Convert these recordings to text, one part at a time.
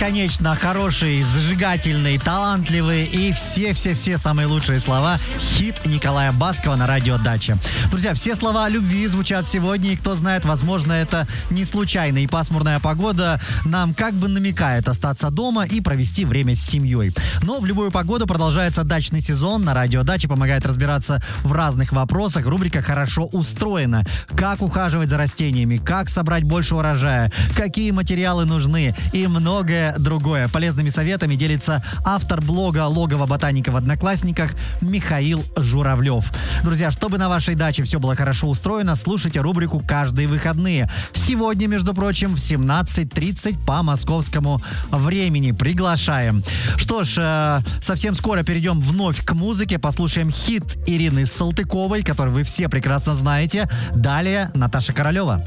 бесконечно хороший, зажигательный, талантливый и все-все-все самые лучшие слова. Хит Николая Баскова на радио «Дача». Друзья, все слова о любви звучат сегодня, и кто знает, возможно, это не случайно. И пасмурная погода нам как бы намекает остаться дома и провести время с семьей. Но в любую погоду продолжается дачный сезон. На радио «Дача» помогает разбираться в разных вопросах. Рубрика «Хорошо устроена». Как ухаживать за растениями, как собрать больше урожая, какие материалы нужны и многое другое. Полезными советами делится автор блога «Логово ботаника» в Одноклассниках Михаил Журавлев. Друзья, чтобы на вашей даче все было хорошо устроено, слушайте рубрику «Каждые выходные». Сегодня, между прочим, в 17:30 по московскому времени. Приглашаем. Что ж, совсем скоро перейдем вновь к музыке. Послушаем хит Ирины Салтыковой, который вы все прекрасно знаете. Далее Наташа Королева.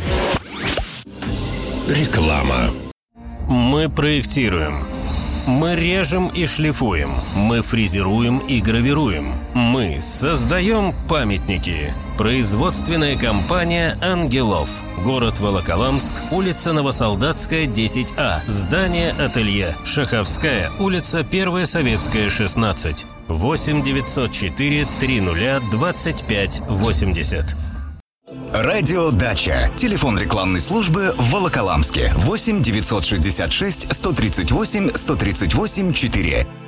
Реклама. Мы проектируем. Мы режем и шлифуем. Мы фрезеруем и гравируем. Мы создаем памятники. Производственная компания «Ангелов». Город Волоколамск, улица Новосолдатская, 10А. Здание «Ателье». Шаховская, улица 1 Советская, 16. 8 904 30 25 80. Радио «Дача». Телефон рекламной службы в Волоколамске. 8 966 138 138 4.